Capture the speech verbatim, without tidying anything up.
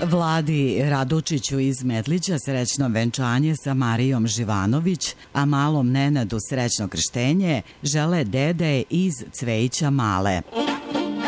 Vladi Radučiću iz Metlića srećno venčanje sa Marijom Živanović, a malom Nenadu srećno krštenje žele dede iz Cvejića Male.